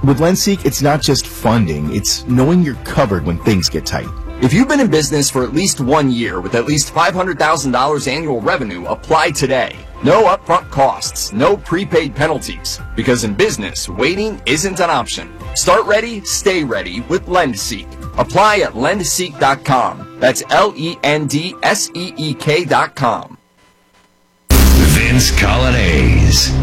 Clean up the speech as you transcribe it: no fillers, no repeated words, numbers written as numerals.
With LendSeek, it's not just funding, it's knowing you're covered when things get tight. If you've been in business for at least 1 year with at least $500,000 annual revenue, apply today. No upfront costs, no prepaid penalties. Because in business, waiting isn't an option. Start ready, stay ready with LendSeek. Apply at lendseek.com. That's LENDSEEK.com. Vince Coglianese.